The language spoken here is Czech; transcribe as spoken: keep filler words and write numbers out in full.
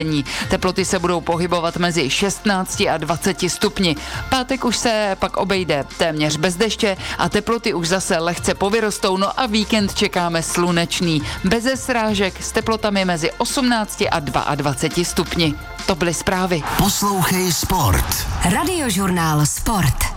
Teploty se budou pohybovat mezi šestnácti a dvaceti stupni. Pátek už se pak obejde téměř bez deště a teploty už zase lehce povyrostou, no a víkend čekáme slunečný, beze srážek s teplotami mezi osmnácti a dvaceti dvěma stupni. To byly zprávy. Poslouchej Sport. Radiožurnál Sport.